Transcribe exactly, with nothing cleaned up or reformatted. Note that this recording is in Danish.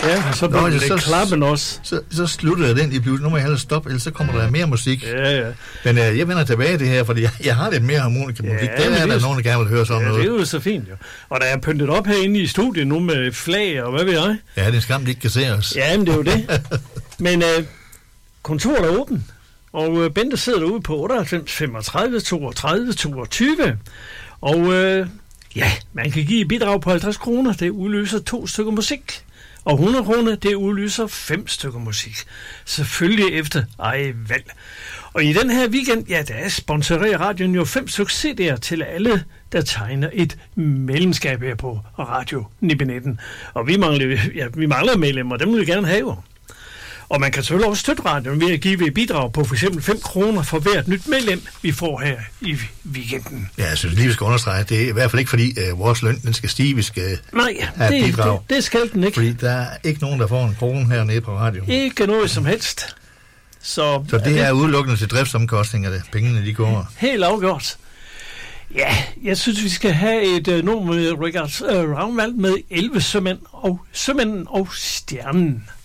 Ja, så Nå, blev det så, klappen også. Så, så sluttede den lige pludselig. Nu må jeg hellere stoppe, ellers så kommer der mere musik. Ja, ja. Men øh, jeg vender tilbage det her, fordi jeg, jeg har lidt mere harmonikamusik. Ja, Der er der nogen, der gerne vil høre sådan ja, noget. det er jo så fint, jo. Og der er pyntet op herinde i studiet nu med flag og hvad ved jeg. Ja, det er en skam, de ikke kan se os. Ja, men det er jo det. Men øh, kontoret er åbent, og øh, Bente sidder derude på otteoghalvfems femogtredive toogtredive toogtyve. Og øh, ja, man kan give et bidrag på halvtreds kroner, det udløser to stykker musik. Og hundrede kroner, det udløser fem stykker musik. Selvfølgelig efter eget valg. Og i den her weekend, ja, der sponsorerer radioen jo fem stykker C D'er til alle, der tegner et medlemskab her på Radio nitten. Og vi mangler, ja, vi mangler medlemmer, dem vil vi gerne have. Og man kan selvfølgelig også støtte radioen ved at give et bidrag på for eksempel fem kroner for hvert nyt medlem, vi får her i weekenden. Ja, jeg synes lige, vi skal understrege, det er i hvert fald ikke fordi øh, vores løn, den skal stige, vi skal Nej, have et det, bidrag. det, det skal den ikke. Fordi der er ikke nogen, der får en krone hernede på radioen. Ikke noget som helst. Så, Så det er udelukkende til driftsomkostninger, det pengene de går. Helt afgjort. Ja, jeg synes, vi skal have et uh, nummer med Richard uh, Ragnvald med elleve sømænd og sømænden og stjernen.